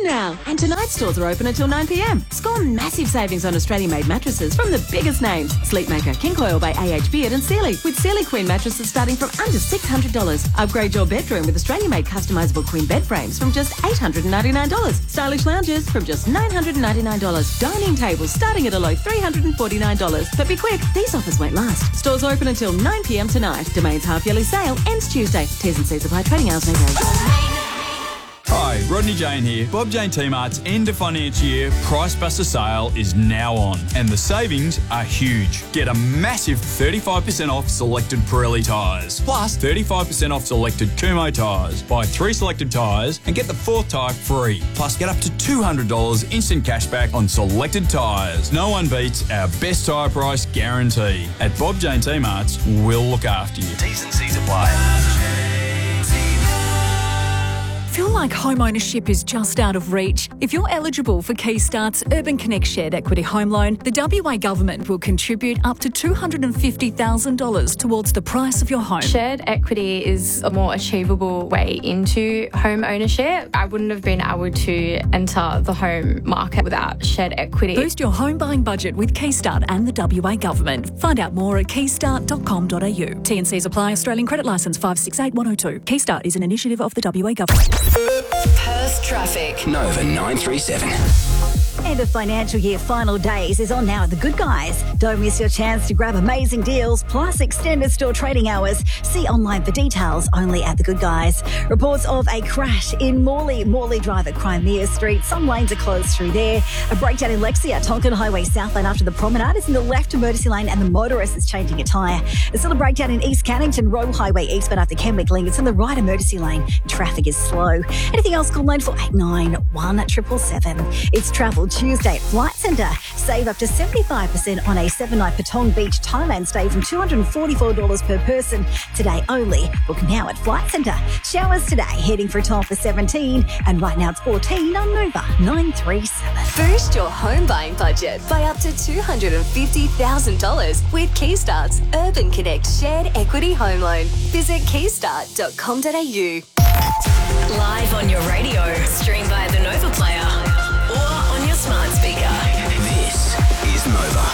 on now. And tonight's stores are open until 9 p.m. Score massive savings on Australian-made mattresses from the biggest names. Sleepmaker, King Coil by AH Beard and Sealy, with Sealy Queen mattresses starting from under $600. Upgrade your bedroom with Australian-made customisable queen bed frames from just $899. Stylish lounges from just $999. Dining tables starting at a low $349. But be quick, these offers won't last. Stores open until 9 p.m. tonight. Domain's half-yearly sale ends Tuesday. T's and C's apply. Trading hours may vary. Hi, Rodney Jane here. Bob Jane T-Mart's end of financial year Price Buster sale is now on, and the savings are huge. Get a massive 35% off selected Pirelli tyres, plus 35% off selected Kumho tyres. Buy 3 selected tyres and get the 4th tyre free. Plus get up to $200 instant cashback on selected tyres. No one beats our best tyre price guarantee. At Bob Jane T-Mart's, we'll look after you. T's and C's apply. Feel like home ownership is just out of reach? If you're eligible for Keystart's Urban Connect Shared Equity Home Loan, the WA Government will contribute up to $250,000 towards the price of your home. Shared equity is a more achievable way into home ownership. I wouldn't have been able to enter the home market without shared equity. Boost your home buying budget with Keystart and the WA Government. Find out more at keystart.com.au. T&Cs apply. Australian Credit Licence 568102. Keystart is an initiative of the WA Government. Perth traffic. Nova 937. End of financial year final days is on now at The Good Guys. Don't miss your chance to grab amazing deals plus extended store trading hours. See online for details only at The Good Guys. Reports of a crash in Morley Drive at Crimea Street. Some lanes are closed through there. A breakdown in Lexia, Tonkin Highway southbound after the promenade is in the left emergency lane and the motorist is changing a tyre. There's still a breakdown in East Cannington Road Highway eastbound after Kenwick Link. It's in the right emergency lane. Traffic is slow. Anything else, call 9489 777. It's travel Tuesday at Flight Centre. Save up to 75% on a 7-night Patong Beach Thailand stay from $244 per person today only. Book now at Flight Centre. Showers today, heading for a top of 17, and right now it's 14 on Nova 937. Boost your home buying budget by up to $250,000 with Keystart's Urban Connect Shared Equity Home Loan. Visit keystart.com.au. Live on your radio, stream via the Nova Player or on your smart speaker. This is Nova.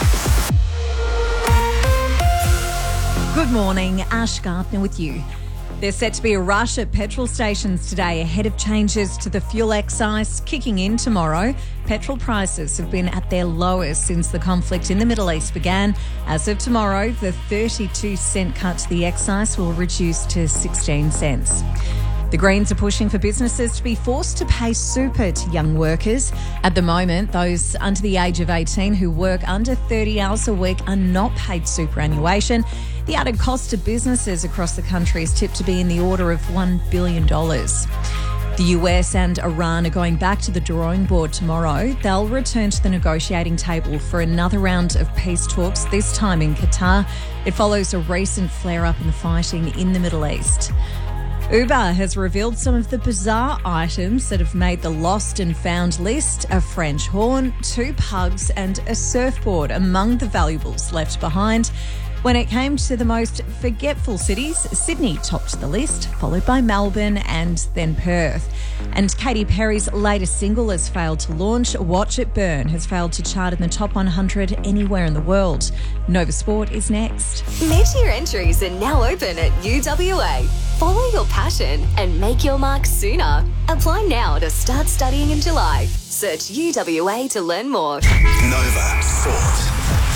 Good morning, Ash Gardner with you. There's set to be a rush at petrol stations today ahead of changes to the fuel excise kicking in tomorrow. Petrol prices have been at their lowest since the conflict in the Middle East began. As of tomorrow, the 32-cent cut to the excise will reduce to 16 cents. The Greens are pushing for businesses to be forced to pay super to young workers. At the moment, those under the age of 18 who work under 30 hours a week are not paid superannuation. The added cost to businesses across the country is tipped to be in the order of $1 billion. The US and Iran are going back to the drawing board tomorrow. They'll return to the negotiating table for another round of peace talks, this time in Qatar. It follows a recent flare-up in the fighting in the Middle East. Uber has revealed some of the bizarre items that have made the lost and found list: a French horn, 2 pugs and a surfboard among the valuables left behind. When it came to the most forgetful cities, Sydney topped the list, followed by Melbourne and then Perth. And Katy Perry's latest single has failed to launch. Watch It Burn has failed to chart in the top 100 anywhere in the world. Nova Sport is next. Mid-year entries are now open at UWA. Follow your passion and make your mark sooner. Apply now to start studying in July. Search UWA to learn more. Nova Sport.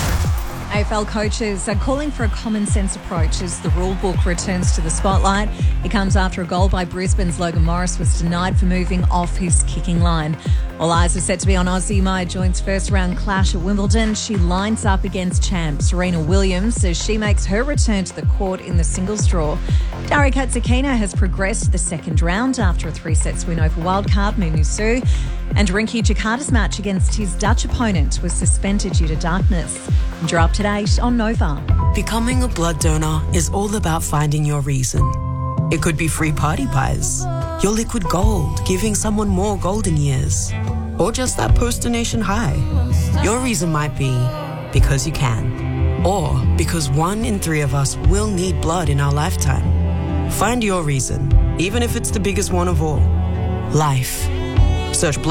AFL coaches are calling for a common sense approach as the rule book returns to the spotlight. It comes after a goal by Brisbane's Logan Morris was denied for moving off his kicking line. All eyes are set to be on Aussie Maya Joint's first round clash at Wimbledon. She lines up against champ Serena Williams as she makes her return to the court in the singles draw. Daria Katsukina has progressed to the second round after a 3-set win over wildcard Mimi Su. And Rinky Jakarta's match against his Dutch opponent was suspended due to darkness. And you're up to date on Nova. Becoming a blood donor is all about finding your reason. It could be free party pies, your liquid gold, giving someone more golden years, or just that post-donation high. Your reason might be because you can, or because 1 in 3 of us will need blood in our lifetime. Find your reason, even if it's the biggest one of all. Life. Search blood